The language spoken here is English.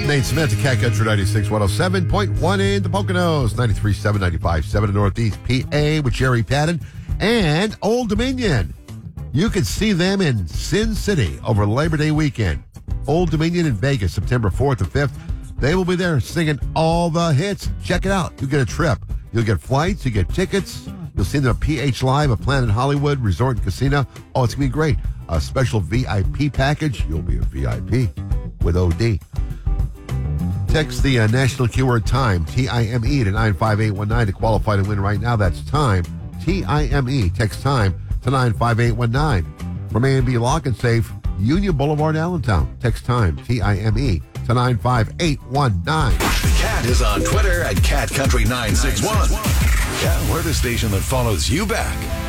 Nate Smith, Cat Country 96, 107.1 in the Poconos, 93.7, 95.7 in Northeast PA with Jerry Patton and Old Dominion. You can see them in Sin City over Labor Day weekend. Old Dominion in Vegas, September 4th and 5th. They will be there singing all the hits. Check it out. You'll get a trip. You'll get flights. You get tickets. You'll see them at PH Live, a Planet Hollywood Resort and Casino. Oh, it's going to be great. A special VIP package. You'll be a VIP with OD. Text the national keyword TIME, T-I-M-E, to 95819 to qualify to win right now. That's TIME, T-I-M-E. Text TIME to 95819. From A&B Lock and Safe, Union Boulevard, Allentown. Text TIME, T-I-M-E, to 95819. The Cat is on Twitter at CatCountry961. Yeah, we're the station that follows you back.